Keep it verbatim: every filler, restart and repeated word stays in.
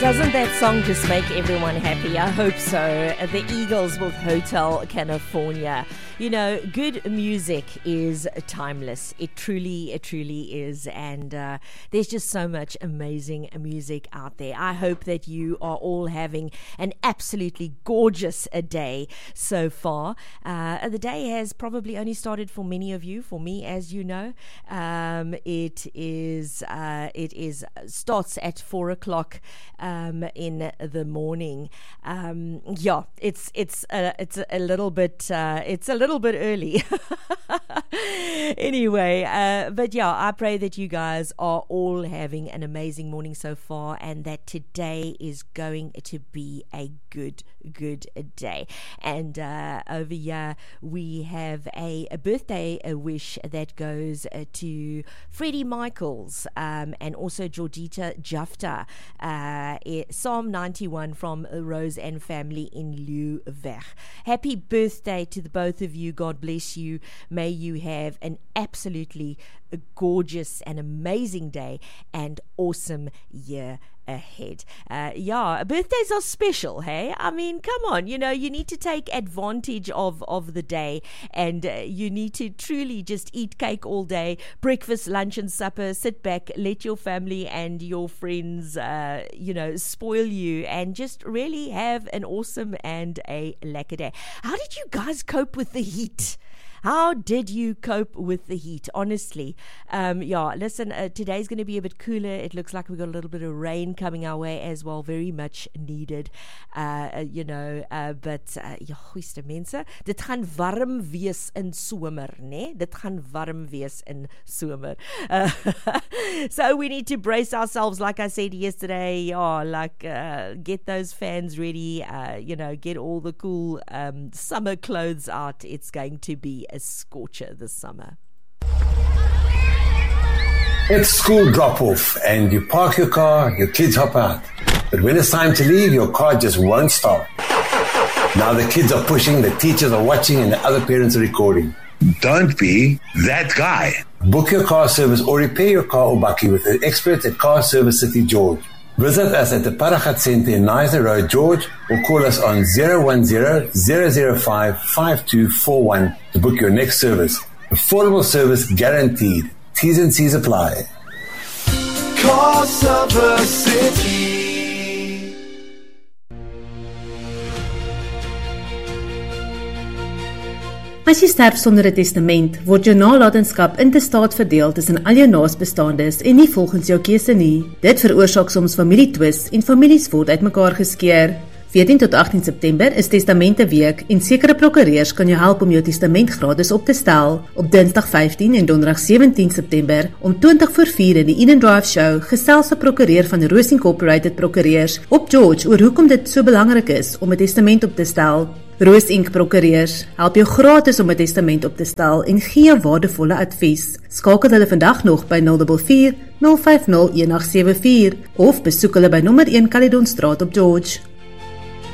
Doesn't that song just make everyone happy? I hope so. The Eagles with Hotel California. You know, good music is timeless. It truly, it truly is. And uh, there's just so much amazing music out there. I hope that you are all having an absolutely gorgeous a day so far. Uh, the day has probably only started for many of you. For me, as you know, um, it is uh, it is starts at four o'clock. Um, in the morning. Um, yeah, it's it's a, it's a little bit uh, it's a little bit early. Anyway, uh, but yeah, I pray that you guys are all having an amazing morning so far, and that today is going to be a good good day. And uh, over here we have a, a birthday a wish that goes uh, to Freddie Michaels um, and also Georgita Jafta. Uh, Psalm ninety-one from Rose and family in Leuweg. Happy birthday to the both of you. God bless you. May you have an absolutely gorgeous and amazing day and awesome year ahead. Uh, yeah, birthdays are special, hey? I mean, come on, you know, you need to take advantage of, of the day, and uh, you need to truly just eat cake all day, breakfast, lunch and supper, sit back, let your family and your friends, uh, you know, spoil you, and just really have an awesome and a lekker day. How did you guys cope with the heat? How did you cope with the heat? Honestly, um, yeah, listen, uh, today's going to be a bit cooler. It looks like we've got a little bit of rain coming our way as well. Very much needed, uh, uh, you know, uh, but, uh, ja, goeieste mense, dit gaan warm wees in somer, ne? Dit gaan warm wees in somer. Uh, so we need to brace ourselves, like I said yesterday, yeah, like, uh, get those fans ready, uh, you know, get all the cool um, summer clothes out. It's going to be a scorcher this summer. It's school drop-off and you park your car, your kids hop out. But when it's time to leave, your car just won't start. Now the kids are pushing, the teachers are watching, and the other parents are recording. Don't be that guy. Book your car service or repair your car or bakkie with the experts at Car Service City George. Visit us at the Paragat Centre in Nizer Road, George, or call us on zero one zero, zero zero five, five two four one to book your next service. Affordable service guaranteed. T's and C's apply. Car Service City. As jy sterf sonder 'n testament, word jou nalatenskap intestaat verdeel tussen al jou naasbestaandes en nie volgens jou keuse nie. Dit veroorsaak soms familietwis en families word uitmekaar geskeur. veertien tot agttien September is Testamente Week en sekere prokureurs kan jou help om jou testament gratis op te stel. Op Dinsdag vyftien en Donderdag sewentien September om twintig voor vier in die Eden Drive Show gesels 'n prokureur van Roos Incorporated Prokureurs op George oor hoekom dit so belangrik is om 'n testament op te stel. Roos Inc Prokureurs help jou gratis om 'n testament op te stel en gee jou waardevolle advies. Skakel hulle vandag nog by nul vier vier, nul vyf nul, een agt sewe vier of besoek hulle by nommer een Caledon Straat op George.